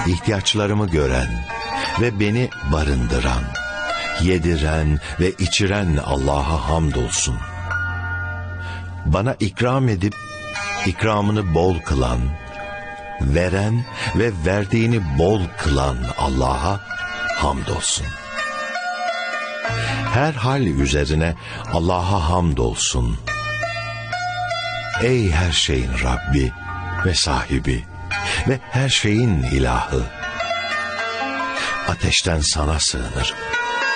ihtiyaçlarımı gören ve beni barındıran, yediren ve içiren Allah'a hamdolsun. Bana ikram edip ikramını bol kılan, veren ve verdiğini bol kılan Allah'a hamdolsun. Her hal üzerine Allah'a hamdolsun. Ey her şeyin Rabbi ve sahibi ve her şeyin ilahı. Ateşten sana sığınırım.